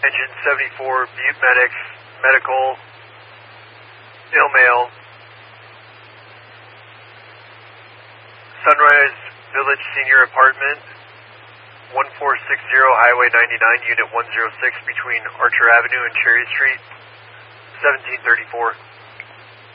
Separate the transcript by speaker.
Speaker 1: Engine 74, Butte Medics, medical, ill male. Sunrise Village Senior Apartment, 1460 Highway 99, Unit 106 between Archer Avenue and Cherry Street, 1734.